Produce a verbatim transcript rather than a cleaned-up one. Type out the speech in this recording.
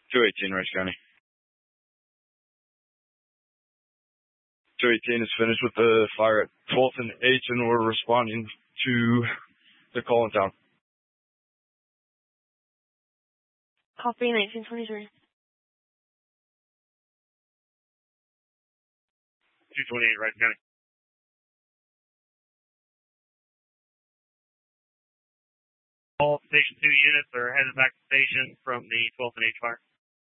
two eighteen, Rice County. two eighteen is finished with the fire at twelfth and eighth, and we're responding to the call in town. Copy, nineteen twenty-three. two twenty-eight, Rice County. All station two units are headed back to station from the twelfth and eighth fire.